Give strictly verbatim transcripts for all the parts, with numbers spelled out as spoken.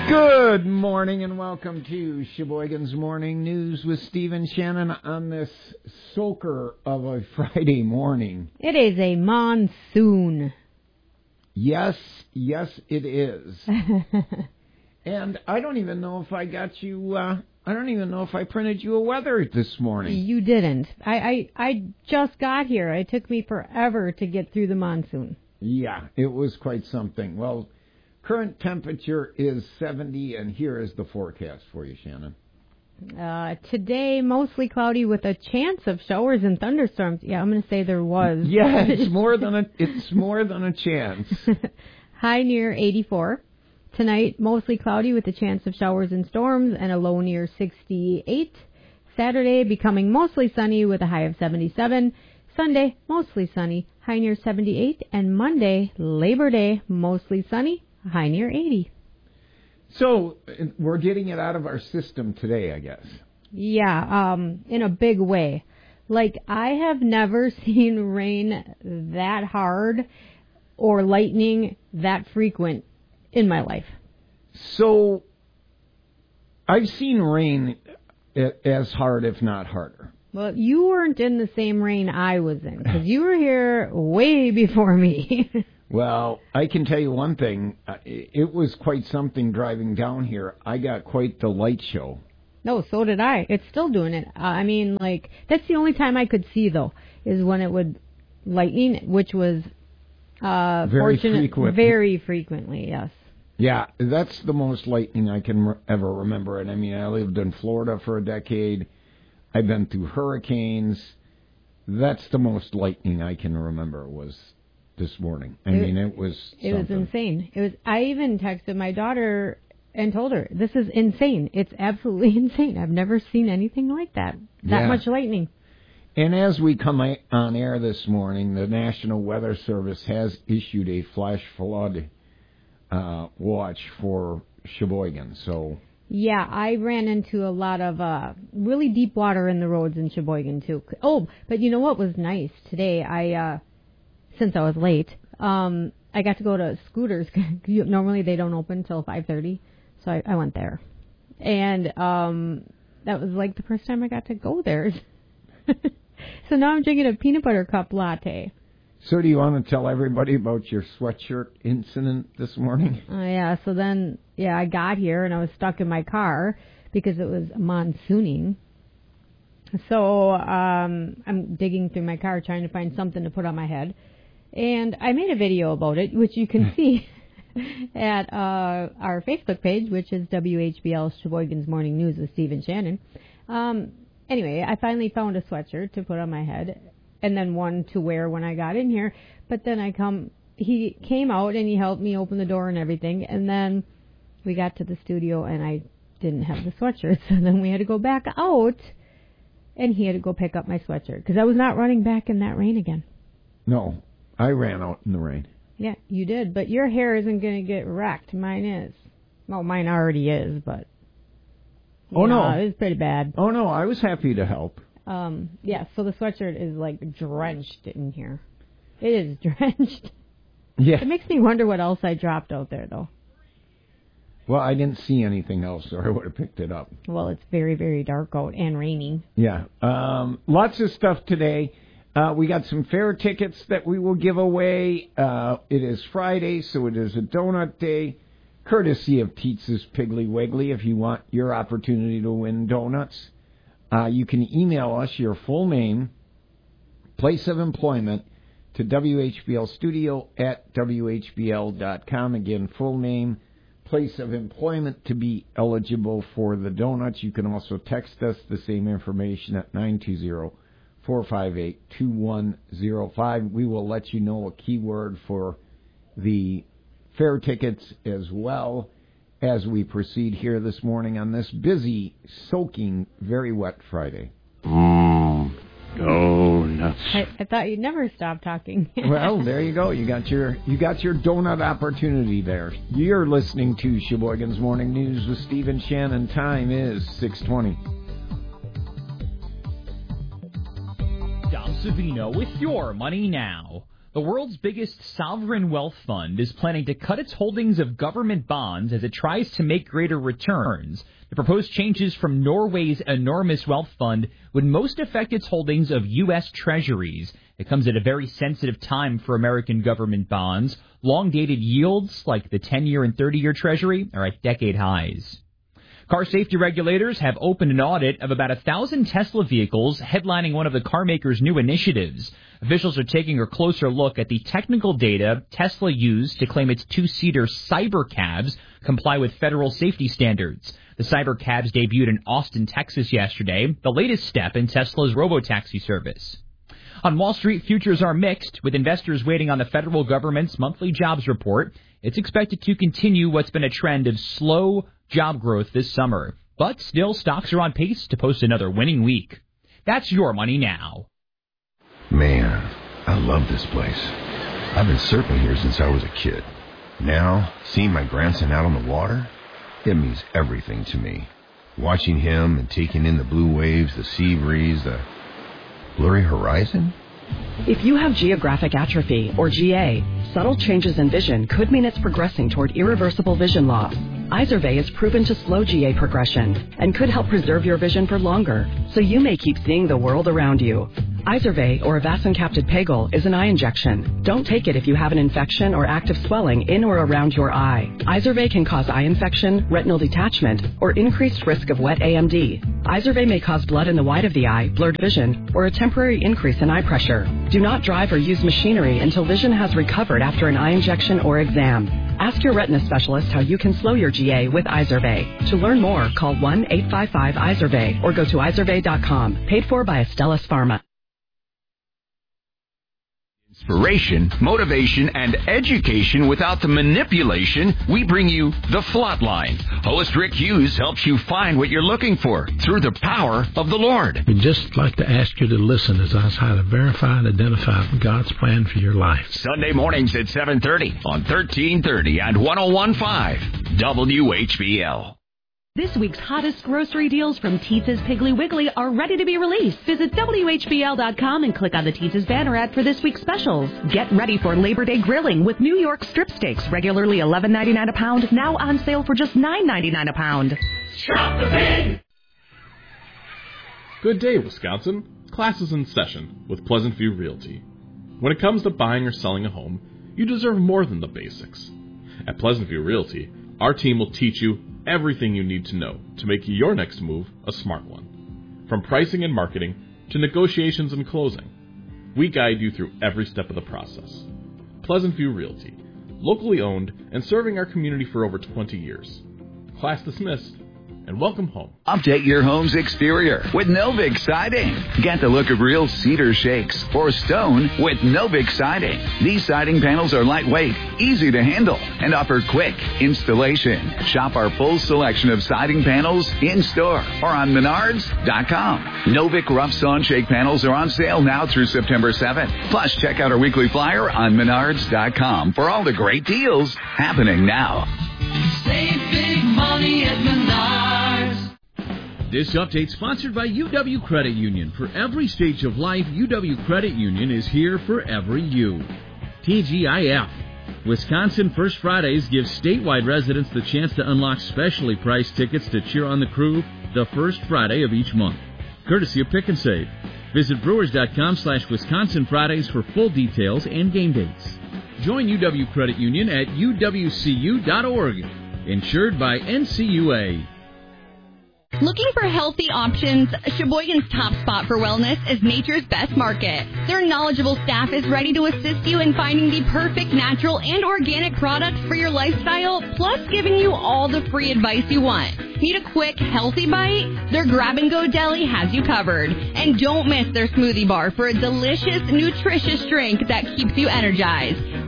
Good morning and welcome to Sheboygan's Morning News with Stephen Shannon on this soaker of a Friday morning. It is a monsoon. Yes, yes it is. And I don't even know if I got you, uh, I don't even know if I printed you a weather this morning. You didn't. I, I, I just got here. It took me forever to get through the monsoon. Yeah, it was quite something. Well, current temperature is seventy, and here is the forecast for you, Shannon. Uh, today, mostly cloudy with a chance of showers and thunderstorms. Yeah, I'm going to say there was. Yeah, it's more than a, it's more than a chance. High near eighty-four. Tonight, mostly cloudy with a chance of showers and storms and a low near sixty-eight. Saturday, becoming mostly sunny with a high of seventy-seven. Sunday, mostly sunny, high near seventy-eight. And Monday, Labor Day, mostly sunny, high near eighty. So we're getting it out of our system today, I guess. Yeah, um, in a big way. Like, I have never seen rain that hard or lightning that frequent in my life. So I've seen rain as hard, if not harder. Well, you weren't in the same rain I was in, because you were here way before me. Well, I can tell you one thing. It was quite something driving down here. I got quite the light show. No, so did I. It's still doing it. Uh, I mean, like, that's the only time I could see, though, is when it would lightning, which was uh, very fortunate, frequent. Very frequently, yes. Yeah, that's the most lightning I can re- ever remember. And I mean, I lived in Florida for a decade. I've been through hurricanes. That's the most lightning I can remember was this morning. I it, mean, it was It something. was insane. It was. I even texted my daughter and told her, this is insane. It's absolutely insane. I've never seen anything like that. That yeah. much lightning. And as we come on air this morning, the National Weather Service has issued a flash flood uh, watch for Sheboygan. So yeah, I ran into a lot of uh, really deep water in the roads in Sheboygan, too. Oh, but you know what was nice today? I, uh, since I was late, um, I got to go to Scooters. Normally they don't open until five thirty, so I, I went there. And um, that was like the first time I got to go there. So now I'm drinking a peanut butter cup latte. So do you want to tell everybody about your sweatshirt incident this morning? Oh, uh, yeah. So then, yeah, I got here and I was stuck in my car because it was monsooning. So um, I'm digging through my car trying to find something to put on my head. And I made a video about it, which you can see at uh, our Facebook page, which is W H B L Sheboygan's Morning News with Stephen Shannon. Um, anyway, I finally found a sweatshirt to put on my head. And then one to wear when I got in here. But then I come, he came out and he helped me open the door and everything. And then we got to the studio and I didn't have the sweatshirt. So then we had to go back out and he had to go pick up my sweatshirt. Because I was not running back in that rain again. No, I ran out in the rain. Yeah, you did. But your hair isn't going to get wrecked. Mine is. Well, mine already is, but. Oh, know, no. It was pretty bad. Oh, no, I was happy to help. Um, yeah, so the sweatshirt is, like, drenched in here. It is drenched. Yeah. It makes me wonder what else I dropped out there, though. Well, I didn't see anything else, or I would have picked it up. Well, it's very, very dark out and raining. Yeah. Um, lots of stuff today. Uh, we got some fair tickets that we will give away. Uh, it is Friday, so it is a donut day, courtesy of Teetz's Piggly Wiggly, if you want your opportunity to win donuts. Uh, you can email us your full name, place of employment, to W H B L studio at W H B L dot com. Again, full name, place of employment to be eligible for the donuts. You can also text us the same information at nine two zero, four five eight, two one zero five. We will let you know a keyword for the fair tickets as well as we proceed here this morning on this busy, soaking, very wet Friday. Mm, donuts. I, I thought you'd never stop talking. Well, there you go. You got your you got your donut opportunity there. You're listening to Sheboygan's Morning News with Stephen Shannon. Time is six twenty. Dom Savino with your money now. The world's biggest sovereign wealth fund is planning to cut its holdings of government bonds as it tries to make greater returns. The proposed changes from Norway's enormous wealth fund would most affect its holdings of U S treasuries. It comes at a very sensitive time for American government bonds. Long-dated yields, like the ten-year and thirty-year treasury, are at decade highs. Car safety regulators have opened an audit of about a thousand Tesla vehicles, headlining one of the car maker's new initiatives. Officials are taking a closer look at the technical data Tesla used to claim its two-seater Cybercabs comply with federal safety standards. The Cybercabs debuted in Austin, Texas yesterday, the latest step in Tesla's robotaxi service. On Wall Street, futures are mixed, with investors waiting on the federal government's monthly jobs report. It's expected to continue what's been a trend of slow job growth this summer. But still, stocks are on pace to post another winning week. That's Your Money Now. Man, I love this place. I've been surfing here since I was a kid. Now, seeing my grandson out on the water, it means everything to me. Watching him and taking in the blue waves, the sea breeze, the blurry horizon. If you have geographic atrophy, or G A, subtle changes in vision could mean it's progressing toward irreversible vision loss. Izervay is proven to slow G A progression and could help preserve your vision for longer, so you may keep seeing the world around you. Izervay, or avacincaptad pegol, is an eye injection. Don't take it if you have an infection or active swelling in or around your eye. Izervay can cause eye infection, retinal detachment, or increased risk of wet A M D. Izervay may cause blood in the white of the eye, blurred vision, or a temporary increase in eye pressure. Do not drive or use machinery until vision has recovered after an eye injection or exam. Ask your retina specialist how you can slow your G A with Izervay. To learn more, call one eight five five Izervay or go to izervay dot com. Paid for by Astellas Pharma. Inspiration, motivation, and education without the manipulation. We bring you The Flatline. Host Rick Hughes helps you find what you're looking for through the power of the Lord. We'd just like to ask you to listen as I try to verify and identify God's plan for your life. Sunday mornings at seven thirty on thirteen thirty and one oh one point five W H B L. This week's hottest grocery deals from Teetza's Piggly Wiggly are ready to be released. Visit W H B L dot com and click on the Teetza's banner ad for this week's specials. Get ready for Labor Day grilling with New York strip steaks, regularly eleven ninety-nine a pound, now on sale for just nine ninety-nine a pound. Shop the pig! Good day, Wisconsin. Class is in session with Pleasant View Realty. When it comes to buying or selling a home, you deserve more than the basics. At Pleasant View Realty, our team will teach you everything you need to know to make your next move a smart one. From pricing and marketing to negotiations and closing, we guide you through every step of the process. Pleasant View Realty, locally owned and serving our community for over twenty years. Class dismissed, and welcome home. Update your home's exterior with Novik Siding. Get the look of real cedar shakes or stone with Novik Siding. These siding panels are lightweight, easy to handle, and offer quick installation. Shop our full selection of siding panels in-store or on menards dot com. Novik Rough Sawn Shake panels are on sale now through September seventh. Plus, check out our weekly flyer on menards dot com for all the great deals happening now. Save big money at Menards. This update sponsored by U W Credit Union. For every stage of life, U W Credit Union is here for every you. T G I F. Wisconsin First Fridays gives statewide residents the chance to unlock specially priced tickets to cheer on the crew the first Friday of each month. Courtesy of Pick and Save. Visit brewers dot com slash Wisconsin Fridays for full details and game dates. Join U W Credit Union at U W C U dot org. Insured by N C U A. Looking for healthy options? Sheboygan's top spot for wellness is Nature's Best Market. Their knowledgeable staff is ready to assist you in finding the perfect natural and organic products for your lifestyle, plus giving you all the free advice you want. Need a quick, healthy bite? Their grab-and-go deli has you covered. And don't miss their smoothie bar for a delicious, nutritious drink that keeps you energized.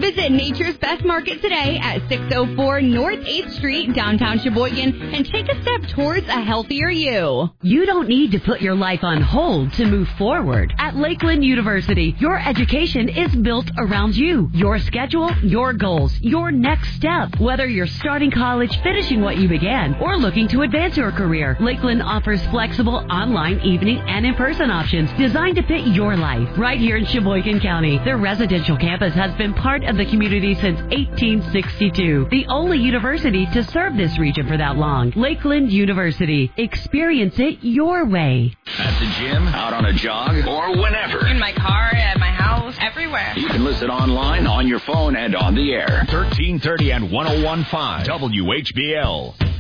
Visit Nature's Best Market today at six oh four North eighth Street, downtown Sheboygan, and take a step towards a healthier you. You don't need to put your life on hold to move forward. At Lakeland University, your education is built around you, your schedule, your goals, your next step. Whether you're starting college, finishing what you began, or looking to advance your career, Lakeland offers flexible online, evening, and in-person options designed to fit your life. Right here in Sheboygan County, their residential campus has been part of the community since eighteen sixty-two. The only university to serve this region for that long. Lakeland University. Experience it your way. At the gym, out on a jog, or whenever. In my car, at my house, everywhere. You can listen online, on your phone, and on the air. thirteen thirty and one oh one point five W H B L.